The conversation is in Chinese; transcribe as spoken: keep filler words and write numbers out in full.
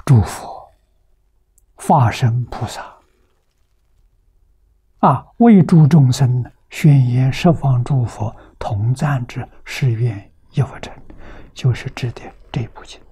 诸佛、法身菩萨啊，为诸众生宣言十方诸佛同赞之誓愿一佛乘，就是指的这部经。